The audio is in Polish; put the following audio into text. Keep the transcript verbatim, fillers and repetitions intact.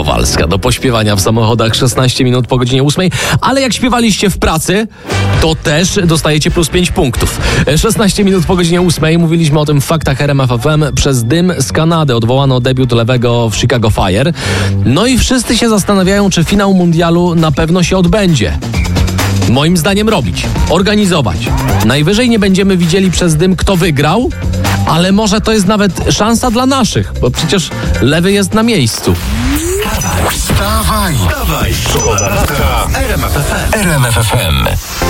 Kowalska do pośpiewania w samochodach szesnaście minut po godzinie ósmej, ale jak śpiewaliście w pracy, to też dostajecie plus pięć punktów. szesnaście minut po godzinie ósmej mówiliśmy o tym w faktach R M F F M. Przez dym z Kanady odwołano debiut lewego w Chicago Fire. No i wszyscy się zastanawiają, czy finał mundialu na pewno się odbędzie. Moim zdaniem robić, organizować. Najwyżej nie będziemy widzieli przez dym, kto wygrał, ale może to jest nawet szansa dla naszych, bo przecież lewy jest na miejscu. Wstawaj, wstawaj, szkoda R M F F M. R M F F M.